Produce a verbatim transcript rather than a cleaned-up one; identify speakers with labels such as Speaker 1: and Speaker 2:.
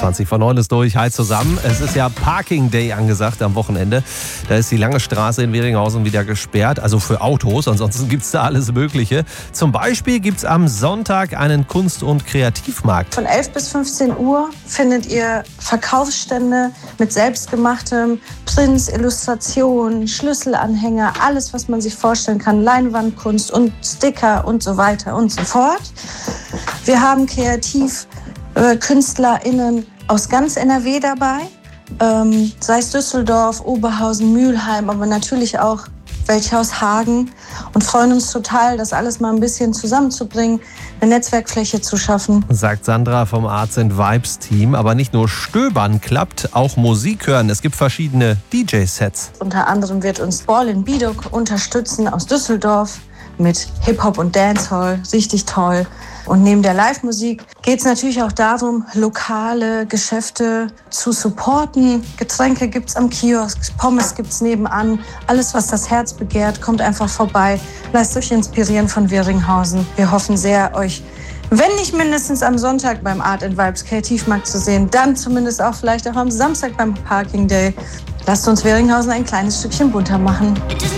Speaker 1: zwanzig vor neun ist durch. Hi zusammen. Es ist ja Parking Day angesagt am Wochenende. Da ist die lange Straße in Weringhausen wieder gesperrt, also für Autos. Ansonsten gibt es da alles Mögliche. Zum Beispiel gibt es am Sonntag einen Kunst- und Kreativmarkt.
Speaker 2: Von elf bis fünfzehn Uhr findet ihr Verkaufsstände mit selbstgemachtem Prints, Illustrationen, Schlüsselanhänger, alles, was man sich vorstellen kann, Leinwandkunst und Sticker und so weiter und so fort. Wir haben KreativkünstlerInnen aus ganz N R W dabei, ähm, sei es Düsseldorf, Oberhausen, Mülheim, aber natürlich auch welche aus Hagen, und freuen uns total, das alles mal ein bisschen zusammenzubringen, eine Netzwerkfläche zu schaffen.
Speaker 1: Sagt Sandra vom Arts and Vibes Team. Aber nicht nur Stöbern klappt, auch Musik hören. Es gibt verschiedene D J-Sets.
Speaker 2: Unter anderem wird uns Ball in Bidok unterstützen aus Düsseldorf mit Hip-Hop und Dancehall. Richtig toll. Und neben der Live-Musik geht es natürlich auch darum, lokale Geschäfte zu supporten. Getränke gibt's am Kiosk, Pommes gibt's nebenan. Alles, was das Herz begehrt, kommt einfach vorbei. Lasst euch inspirieren von Weringhausen. Wir hoffen sehr, euch, wenn nicht mindestens am Sonntag beim Art and Vibes Kreativmarkt zu sehen, dann zumindest auch vielleicht auch am Samstag beim Parking Day. Lasst uns Weringhausen ein kleines Stückchen bunter machen.